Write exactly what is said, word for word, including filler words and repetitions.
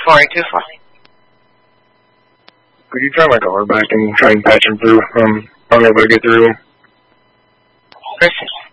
four eight two four. Could you try my caller back and try and patch him through? Um, I'm unable to get through him. Christian.